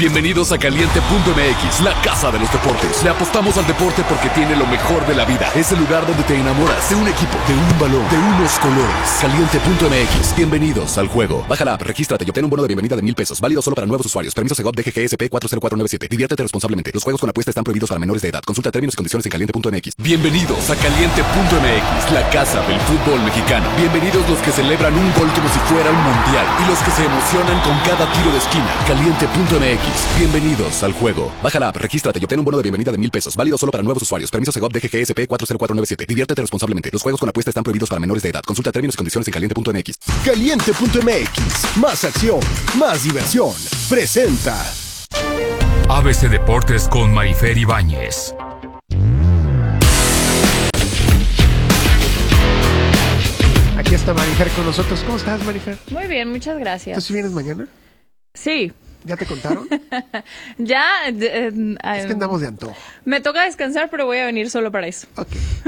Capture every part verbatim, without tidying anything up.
Bienvenidos a Caliente punto M X, la casa de los deportes. Le apostamos al deporte porque tiene lo mejor de la vida. Es el lugar donde te enamoras de un equipo, de un balón, de unos colores. Caliente punto M X, bienvenidos al juego. Baja la app, regístrate y obtén un bono de bienvenida de mil pesos. Válido solo para nuevos usuarios. Permiso Segov D G G S P cuatro cero cuatro nueve siete. Diviértete responsablemente. Los juegos con apuesta están prohibidos para menores de edad. Consulta términos y condiciones en Caliente punto M X. Bienvenidos a Caliente punto M X, la casa del fútbol mexicano. Bienvenidos los que celebran un gol como si fuera un mundial y los que se emocionan con cada tiro de esquina. Caliente punto M X, bienvenidos al juego. Baja la app, regístrate y obtén un bono de bienvenida de mil pesos. Válido solo para nuevos usuarios. Permiso Segov D G G S P cuatro cero cuatro nueve siete. Diviértete responsablemente. Los juegos con apuesta están prohibidos para menores de edad. Consulta términos y condiciones en Caliente punto M X. Caliente punto M X, más acción, más diversión. Presenta A B C Deportes con Marifer Ibáñez. Aquí está Marifer con nosotros. ¿Cómo estás, Marifer? Muy bien, muchas gracias. ¿Tú sí vienes mañana? Sí. ¿Ya te contaron? ya. Eh, es que andamos de antojo. Me toca descansar, pero voy a venir solo para eso. Ok.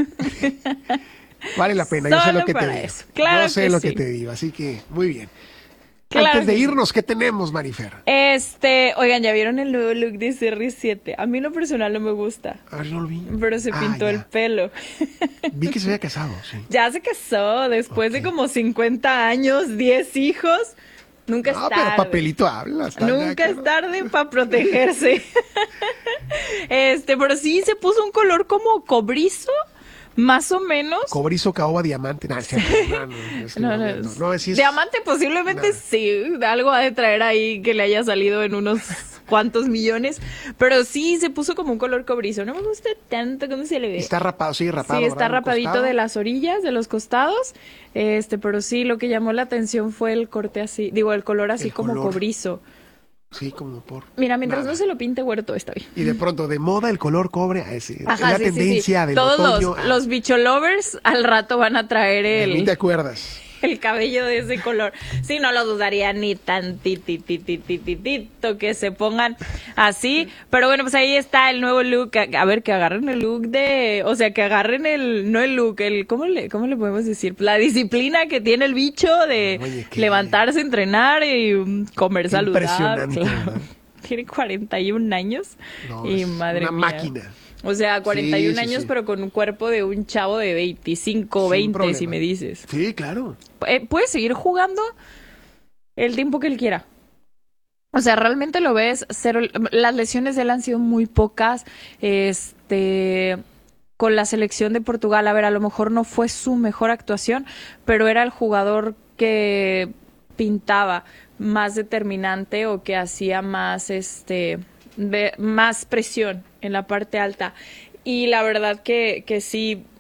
Vale la pena, yo sé lo que te digo. Claro yo sé que lo sí. que te digo, así que muy bien. Claro Antes de que irnos, ¿qué tenemos, Marifer? Este, oigan, ¿ya vieron el nuevo look de C R siete? A mí lo personal no me gusta. A ver, no lo vi. Pero se Ah, pintó ya. el pelo. Vi que se había casado, sí. Ya se casó, después Ok. de como cincuenta años, diez hijos. Nunca No, es tarde. pero papelito habla. está Nunca ya, es claro. tarde para protegerse. Este, pero sí se puso un color como cobrizo, más o menos. Cobrizo, caoba, diamante. Nah, es cierto. No, no, es que No, no, no, no, no, es- es- Diamante posiblemente Nada. sí, algo ha de traer ahí que le haya salido en unos cuantos millones, pero sí se puso como un color cobrizo. No me gusta tanto cómo se le ve. Está rapado, sí, rapado. Sí, está ¿verdad? En el rapadito costado. de las orillas, de los costados, este, pero sí, lo que llamó la atención fue el corte así, digo, el color así El como color. cobrizo. Sí, como por... Mira, mientras nada. no se lo pinte huerto, está bien. Y de pronto, de moda, el color cobre. ah, sí, es Ajá, la sí, sí, sí. tendencia del Todos otoño. los, ah, los bicholovers al rato van a traer de mí el, te acuerdas. el cabello de ese color. Sí, no lo dudaría ni tantitititititito que se pongan así. Pero bueno, pues ahí está el nuevo look. A, a ver, que agarren el look de... O sea, que agarren el... No el look, el... ¿Cómo le, cómo le podemos decir? La disciplina que tiene el bicho de Oye, qué- levantarse, entrenar y um, comer saludable. Impresionante, Claro. ¿verdad? Tiene cuarenta y un años. No, y es madre una mía. máquina. O sea, cuarenta y un Sí, sí, años, sí. pero con un cuerpo de un chavo de veinticinco, Sin veinte, problema. si me dices. Sí, claro. Eh, puede seguir jugando el tiempo que él quiera. O sea, realmente lo ves, cero. Las lesiones de él han sido muy pocas. Este, con la selección de Portugal, a ver, a lo mejor no fue su mejor actuación, pero era el jugador que pintaba más determinante o que hacía más, este, de, más presión en la parte alta. Y la verdad que, que sí,